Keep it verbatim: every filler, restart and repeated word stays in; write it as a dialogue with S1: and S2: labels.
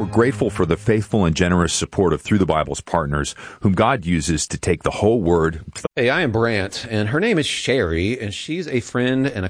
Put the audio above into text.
S1: We're grateful for the faithful and generous support of Through the Bible's partners, whom God uses to take the whole Word.
S2: Hey, I am Brant, and her name is Sherry, and she's a friend and a